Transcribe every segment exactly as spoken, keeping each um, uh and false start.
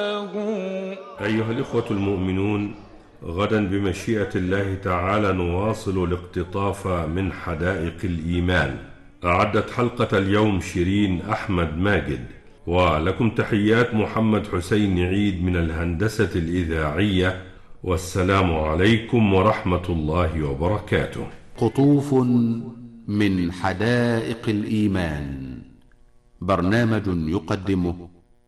أيها الإخوة المؤمنون، غدا بمشيئة الله تعالى نواصل الاقتطاف من حدائق الإيمان. أعدت حلقة اليوم شيرين أحمد ماجد، ولكم تحيات محمد حسين عيد من الهندسة الإذاعية، والسلام عليكم ورحمة الله وبركاته. قطوف من حدائق الإيمان، برنامج يقدمه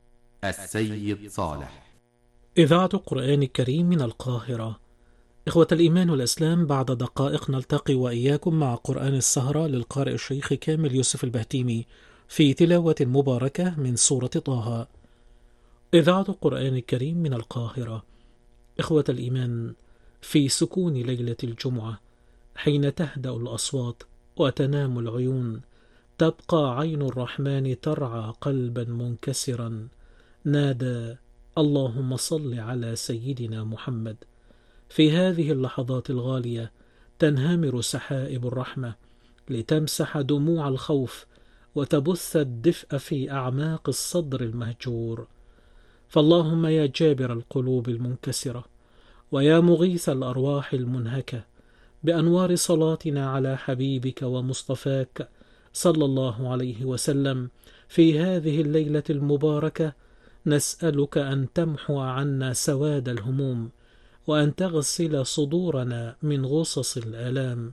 السيد صالح. إذاعة قرآن كريم من القاهرة. إخوة الإيمان والإسلام، بعد دقائق نلتقي وإياكم مع قرآن السهرة للقارئ الشيخ كامل يوسف البهتيمي في تلاوة مباركة من سورة طه. إذاعة قرآن كريم من القاهرة. إخوة الإيمان، في سكون ليلة الجمعة حين تهدأ الأصوات وتنام العيون، تبقى عين الرحمن ترعى قلبا منكسرا نادى: اللهم صل على سيدنا محمد. في هذه اللحظات الغالية تنهمر سحائب الرحمة لتمسح دموع الخوف وتبث الدفء في أعماق الصدر المهجور. فاللهم يا جابر القلوب المنكسرة ويا مغيث الأرواح المنهكة، بأنوار صلاتنا على حبيبك ومصطفاك صلى الله عليه وسلم في هذه الليلة المباركة، نسألك أن تمحو عنا سواد الهموم وأن تغسل صدورنا من غصص الآلام.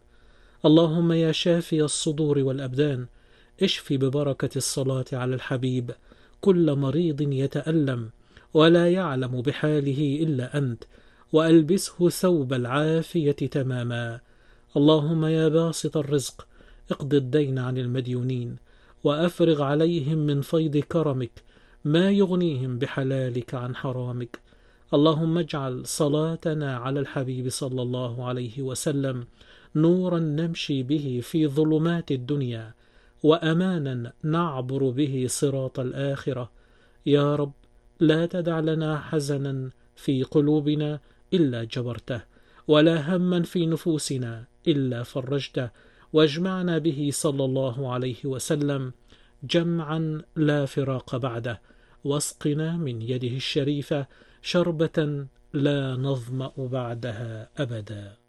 اللهم يا شافي الصدور والأبدان، اشف ببركة الصلاة على الحبيب كل مريض يتألم ولا يعلم بحاله إلا أنت، وألبسه ثوب العافية تماما. اللهم يا باسط الرزق، اقض الدين عن المديونين وأفرغ عليهم من فيض كرمك ما يغنيهم بحلالك عن حرامك. اللهم اجعل صلاتنا على الحبيب صلى الله عليه وسلم نورا نمشي به في ظلمات الدنيا، وأمانا نعبر به صراط الآخرة. يا رب، لا تدع لنا حزنا في قلوبنا إلا جبرته، ولا هما في نفوسنا إلا فرجته، واجمعنا به صلى الله عليه وسلم جمعا لا فراق بعده، واسقنا من يده الشريفة شربة لا نظمأ بعدها أبدا.